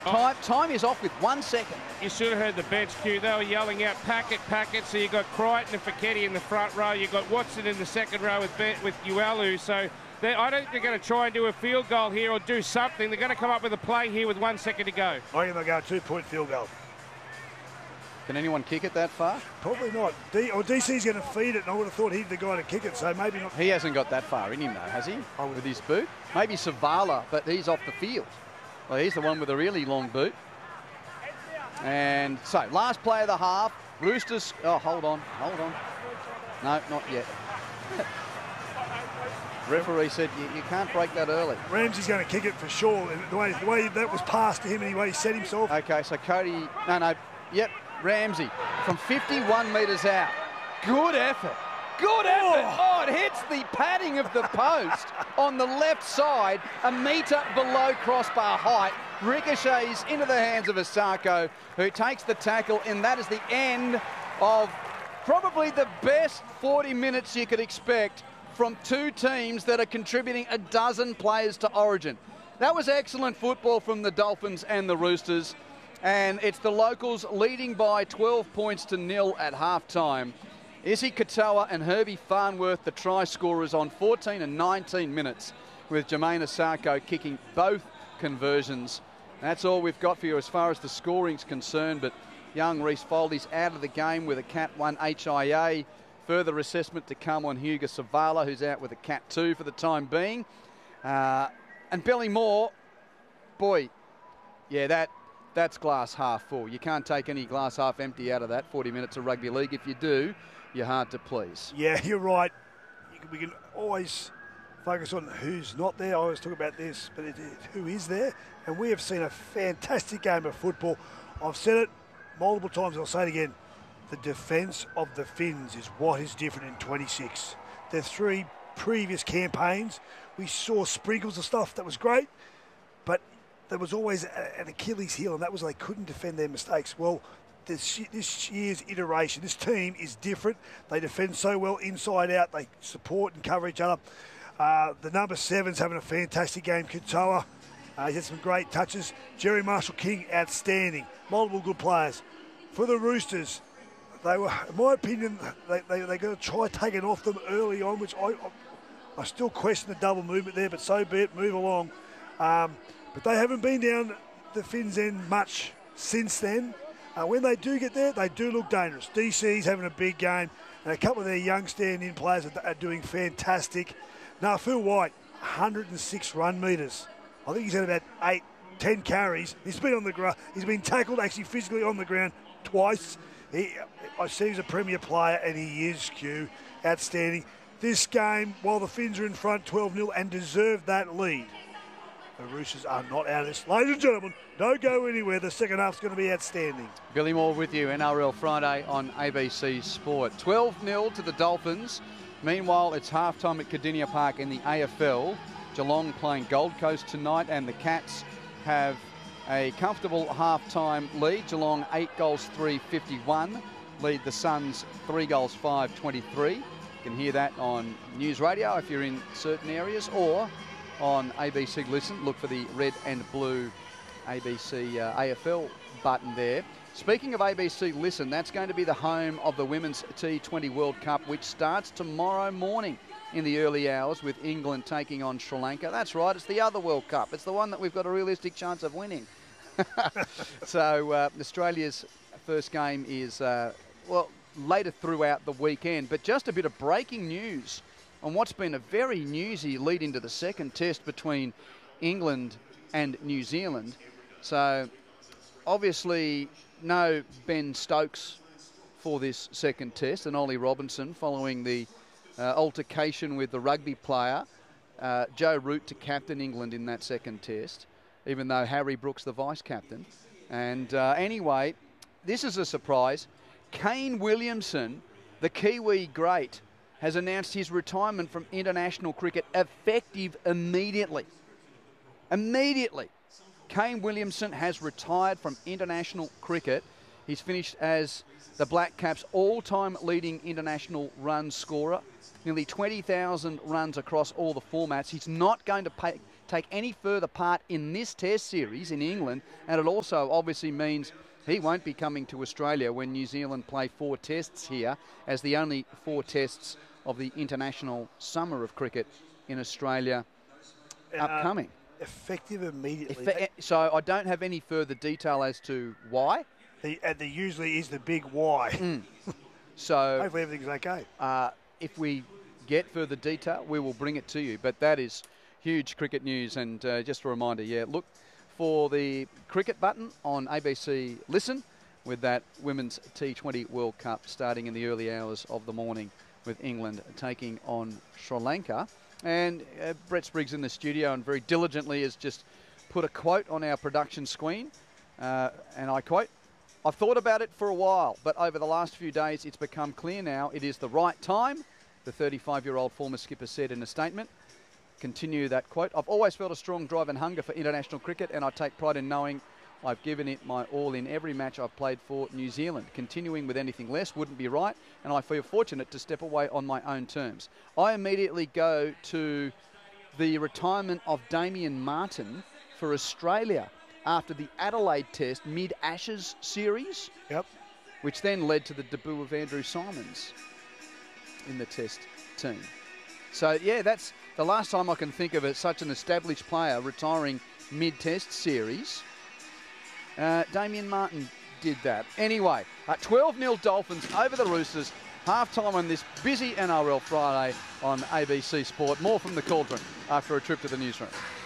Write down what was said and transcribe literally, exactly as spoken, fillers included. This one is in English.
Time, time is off with one second. You should have heard the bench cue. They were yelling out, packet, packet. So you've got Crichton and Fiketti in the front row. You've got Watson in the second row with ben, with Ualu. So I don't think they're going to try and do a field goal here or do something. They're going to come up with a play here with one second to go. I think they'll go a two-point field goal. Can anyone kick it that far? Probably not. D, or D C's going to feed it, and I would have thought he'd the guy to kick it, so maybe not. He hasn't got that far in him, though, has he? With his boot? Maybe Savala, but he's off the field. Well, he's the one with a really long boot. And so, last play of the half. Roosters. Oh, hold on. Hold on. No, not yet. Referee said you, you can't break that early. Ramsey's going to kick it for sure. The way, the way that was passed to him and the way he set himself. Okay, so Cody. No, no. Yep. Ramsey from fifty-one metres out. Good effort. Good effort. Oh, it hits the padding of the post on the left side, a metre below crossbar height. Ricochets into the hands of Asako, who takes the tackle, and that is the end of probably the best forty minutes you could expect from two teams that are contributing a dozen players to Origin. That was excellent football from the Dolphins and the Roosters, and it's the locals leading by twelve points to nil at half-time. Izzy Katoa and Herbie Farnworth, the try scorers on fourteen and nineteen minutes, with Jermaine Asako kicking both conversions. That's all we've got for you as far as the scoring's concerned, but young Reece Foley's out of the game with a Cat one H I A. Further assessment to come on Hugo Savala, who's out with a Cat two for the time being. Uh, and Billy Moore, boy, yeah, that that's glass half full. You can't take any glass half empty out of that forty minutes of rugby league. If you do, you're hard to please. Yeah, you're right. We can always focus on who's not there. I always talk about this, but it, it, who is there? And we have seen a fantastic game of football. I've said it multiple times, I'll say it again. The defence of the Finns is what is different in twenty-six. Their three previous campaigns, we saw sprinkles of stuff that was great, but there was always a, an Achilles heel, and that was they couldn't defend their mistakes. Well, this, this year's iteration, this team is different. They defend so well inside out. They support and cover each other. Uh, the number seven's having a fantastic game. Katoa, uh, he's had some great touches. Jerry Marshall-King, outstanding. Multiple good players. For the Roosters, they were, in my opinion, they they they got to try taking off them early on, which I, I I still question the double movement there, but so be it. Move along. Um, but they haven't been down the Finns' end much since then. Uh, when they do get there, they do look dangerous. D C's having a big game, and a couple of their young stand-in players are, are doing fantastic. Now, Phil White, one hundred six run metres. I think he's had about eight, ten carries. He's been on the ground. He's been tackled actually physically on the ground twice. He, I see he's a premier player, and he is, Q, outstanding. This game, while the Finns are in front twelve nil and deserve that lead, the Roosters are not out of this. Ladies and gentlemen, don't go anywhere. The second half's going to be outstanding. Billy Moore with you, N R L Friday on A B C Sport. twelve nil to the Dolphins. Meanwhile, it's halftime at Cardinia Park in the A F L. Geelong playing Gold Coast tonight, and the Cats have a comfortable half-time lead. Geelong eight goals, three fifty-one. Lead the Suns three goals, five twenty-three. You can hear that on News Radio if you're in certain areas, or on A B C Listen. Look for the red and blue A B C uh, A F L button there. Speaking of A B C Listen, that's going to be the home of the Women's T twenty World Cup, which starts tomorrow morning in the early hours with England taking on Sri Lanka. That's right, it's the other World Cup. It's the one that we've got a realistic chance of winning. So uh, Australia's first game is, uh, well, later throughout the weekend. But just a bit of breaking news on what's been a very newsy lead into the second test between England and New Zealand. So obviously no Ben Stokes for this second test, and Ollie Robinson following the uh, altercation with the rugby player. Uh, Joe Root to captain England in that second test, even though Harry Brooks the vice-captain. And uh, anyway, this is a surprise. Kane Williamson, the Kiwi great, has announced his retirement from international cricket effective immediately. Immediately. Kane Williamson has retired from international cricket. He's finished as the Black Caps' all-time leading international run scorer. Nearly twenty thousand runs across all the formats. He's not going to pay, take any further part in this Test series in England, and it also obviously means he won't be coming to Australia when New Zealand play four Tests here, as the only four Tests of the international summer of cricket in Australia Uh, upcoming. Effective immediately. Effe- so I don't have any further detail as to why. The, and there usually is the big why. Mm. So Hopefully everything's okay. uh, if we get further detail, we will bring it to you. But that is huge cricket news. And uh, just a reminder, yeah, look for the cricket button on A B C Listen with that Women's T twenty World Cup starting in the early hours of the morning with England taking on Sri Lanka. And uh, Brett Spriggs in the studio and very diligently has just put a quote on our production screen. Uh, and I quote, "I've thought about it for a while, but over the last few days it's become clear now it is the right time," the thirty-five-year-old former skipper said in a statement. Continue that quote. "I've always felt a strong drive and hunger for international cricket, and I take pride in knowing I've given it my all in every match I've played for New Zealand. Continuing with anything less wouldn't be right, and I feel fortunate to step away on my own terms." I immediately go to the retirement of Damien Martyn for Australia after the Adelaide Test mid-Ashes series, Yep. which then led to the debut of Andrew Simons in the Test team. So, yeah, that's the last time I can think of it, such an established player retiring mid-Test series. Uh, Damien Martyn did that. Anyway, uh, twelve nil Dolphins over the Roosters. Half-time on this busy N R L Friday on A B C Sport. More from the Cauldron after a trip to the newsroom.